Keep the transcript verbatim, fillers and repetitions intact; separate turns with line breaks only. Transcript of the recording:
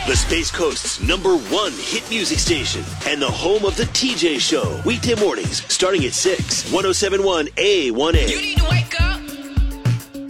the Space Coast's number one hit music station, and the home of the T J Show. Weekday mornings starting at six. one oh seven point one A one A.